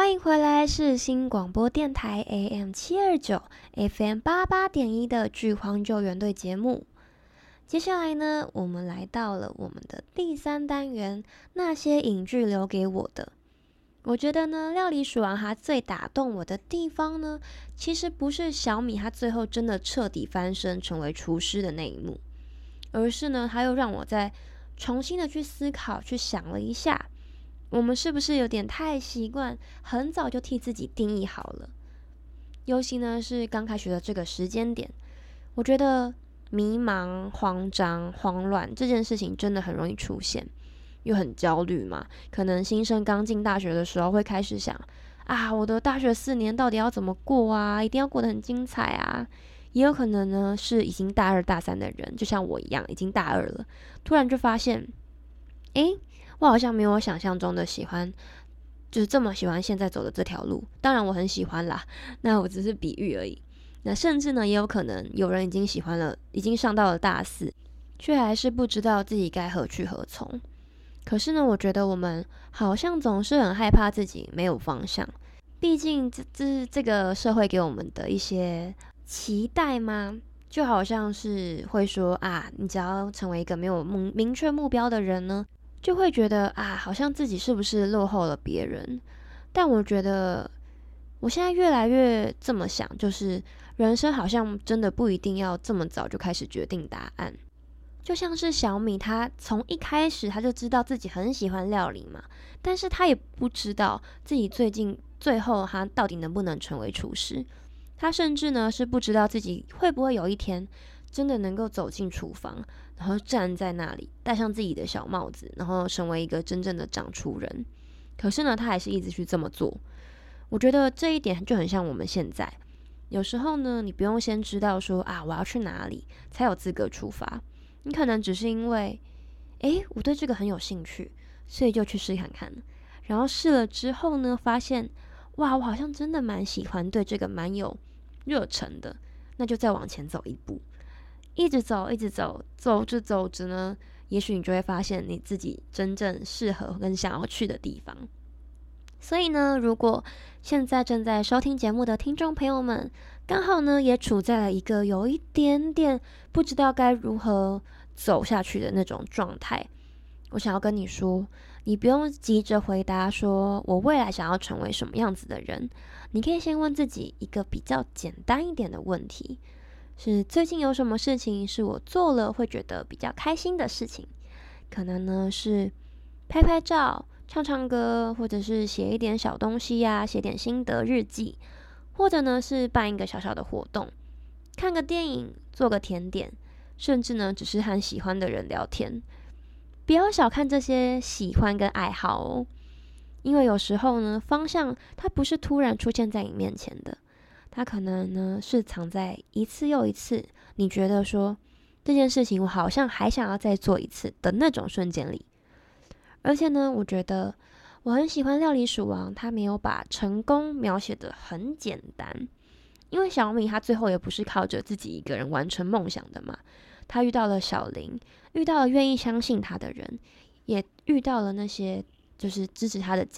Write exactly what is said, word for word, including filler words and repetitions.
欢迎回来，世新广播电台 A M 七二九 F M 八八点一的剧荒救援队节目。接下来呢，我们来到了我们的第三单元，那些影剧留给我的。我觉得呢，料理鼠王它最打动我的地方呢，其实不是小米它最后真的彻底翻身成为厨师的那一幕，而是呢，它又让我再重新的去思考，去想了一下。我们是不是有点太习惯很早就替自己定义好了？尤其呢是刚开学的这个时间点，我觉得迷茫、慌张、慌乱这件事情真的很容易出现，又很焦虑嘛。可能新生刚进大学的时候会开始想啊，我的大学四年到底要怎么过啊？一定要过得很精彩啊！也有可能呢是已经大二大三的人，就像我一样已经大二了，突然就发现，诶，我好像没有我想象中的喜欢，就是这么喜欢现在走的这条路。当然我很喜欢啦，那我只是比喻而已。那甚至呢，也有可能有人已经喜欢了，已经上到了大四，却还是不知道自己该何去何从。可是呢，我觉得我们好像总是很害怕自己没有方向，毕竟这这是这个社会给我们的一些期待吗？就好像是会说啊，你只要成为一个没有明明确目标的人呢，就会觉得啊，好像自己是不是落后了别人。但我觉得我现在越来越这么想，就是人生好像真的不一定要这么早就开始决定答案。就像是小米，他从一开始他就知道自己很喜欢料理嘛，但是他也不知道自己最近最后他到底能不能成为厨师。他甚至呢是不知道自己会不会有一天真的能够走进厨房，然后站在那里，戴上自己的小帽子，然后成为一个真正的掌厨人。可是呢，他还是一直去这么做。我觉得这一点就很像我们现在，有时候呢，你不用先知道说啊，我要去哪里才有资格出发。你可能只是因为，诶，我对这个很有兴趣，所以就去试看看。然后试了之后呢，发现，哇，我好像真的蛮喜欢，对这个蛮有热忱的，那就再往前走一步，一直走，一直走，走着走着呢，也许你就会发现你自己真正适合跟想要去的地方。所以呢，如果现在正在收听节目的听众朋友们，刚好呢也处在了一个有一点点不知道该如何走下去的那种状态，我想要跟你说，你不用急着回答说我未来想要成为什么样子的人，你可以先问自己一个比较简单一点的问题，是最近有什么事情是我做了会觉得比较开心的事情？可能呢是拍拍照、唱唱歌，或者是写一点小东西呀、啊，写点心得日记，或者呢是办一个小小的活动，看个电影，做个甜点，甚至呢只是和喜欢的人聊天。不要小看这些喜欢跟爱好哦，因为有时候呢，方向它不是突然出现在你面前的，它可能呢是藏在一次又一次，你觉得说这件事情我好像还想要再做一次的那种瞬间里。而且呢，我觉得我很喜欢料理鼠王，他没有把成功描写得很简单，因为小米他最后也不是靠着自己一个人完成梦想的嘛，他遇到了小林，遇到了愿意相信他的人，也遇到了那些就是支持他的家